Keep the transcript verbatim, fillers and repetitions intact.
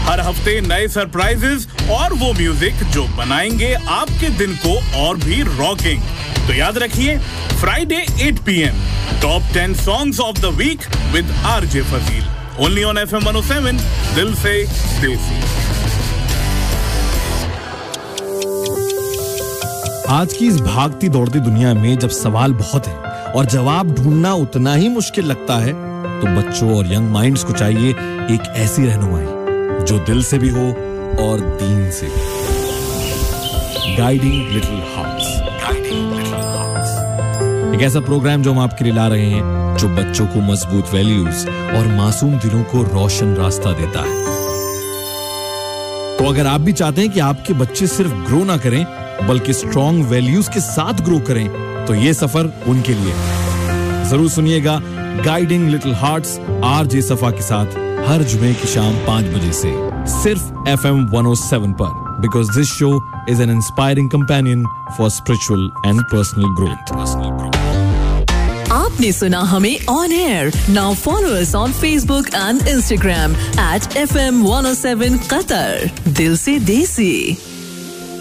हर हफ्ते नए सरप्राइजेस और वो म्यूजिक जो बनाएंगे आपके दिन को और भी रॉकिंग। तो याद रखिए, Friday eight p m top ten songs of the week with RJ Fazil, only on F M one oh seven, दिल से देसी। आज की इस भागती दौड़ती दुनिया में जब सवाल बहुत है और जवाब ढूंढना उतना ही मुश्किल लगता है, तो बच्चों और यंग माइंड्स को चाहिए एक ऐसी रहनुमाई जो दिल से भी हो और दीन से भी। Guiding little hearts, guiding little hearts, एक ऐसा प्रोग्राम जो हम आपके लिए ला रहे हैं जो बच्चों को मजबूत वैल्यूज और मासूम दिलों को रोशन रास्ता देता है। तो अगर आप भी चाहते हैं कि आपके बच्चे सिर्फ ग्रो ना करें बल्कि स्ट्रॉन्ग वैल्यूज के साथ ग्रो करें, तो ये सफर उनके लिए। जरूर सुनिएगा गाइडिंग लिटिल हार्ट्स आरजे सफा के साथ हर जुमे की शाम पांच बजे से सिर्फ F M one oh seven पर, because this show is an inspiring companion for spiritual and personal growth. आपने सुना हमें on air. Now follow us on Facebook and Instagram at F M one oh seven Qatar। दिल से देसी।